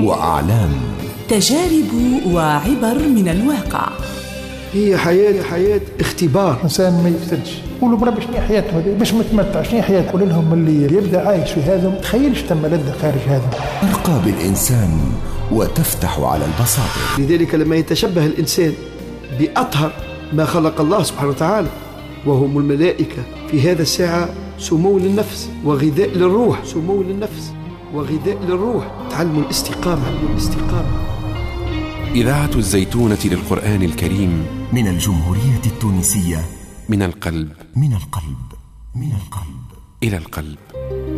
وأعلام، تجارب وعبر من الواقع. هي حياة اختبار. إنسان ما يفتدش قولوا بربي شنو حياته هذه باش متمتع، شنو حياته؟ قول لهم اللي يبدأ عايش في هذا ما تخيلش تم لذة خارج هذا. ترقى بالإنسان وتفتح على البصائر. لذلك لما يتشبه الإنسان بأطهر ما خلق الله سبحانه وتعالى وهم الملائكة، في هذا الساعة سمو للنفس وغذاء للروح. سمو للنفس وغذاء للروح. تعلم الاستقامة. إذاعة الزيتونة للقرآن الكريم من الجمهورية التونسية، من القلب من القلب من القلب إلى القلب.